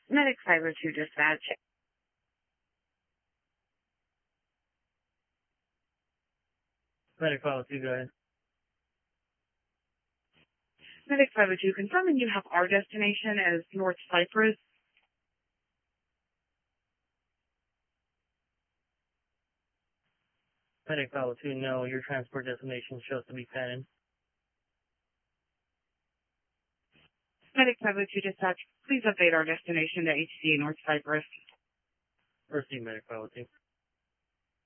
Medic 502 dispatch. Medic 502, go ahead. Medic 502, confirming you have our destination as North Cypress. Medic 502, no, your transport destination shows to be Penn. Medic 502 dispatch, please update our destination to HCA North Cypress. Proceed, Medic 502.